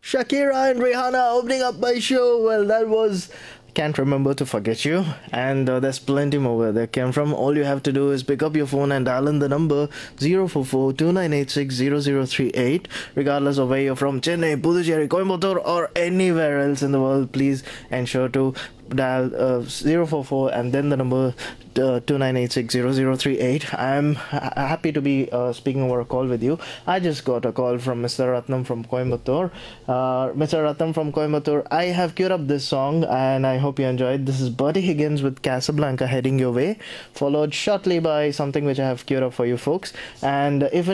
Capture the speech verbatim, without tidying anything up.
Shakira and Rihanna opening up my show. Well, that was Can't Remember to Forget You. And uh, there's plenty more where that came from. All you have to do is pick up your phone and dial in the number zero four four two nine eight six zero zero three eight. Regardless of where you're from, Chennai, Puducherry, Coimbatore, or anywhere else in the world, please ensure to dial uh, zero four four and then the number uh, two nine eight six zero zero three eight. I'm ha- happy to be uh, speaking over a call with you. I just got a call from Mister Ratnam from Coimbatore. Uh, Mister Ratnam from Coimbatore, I have queued up this song and I hope you enjoyed. This is Bertie Higgins with Casablanca heading your way, followed shortly by something which I have queued up for you folks. And if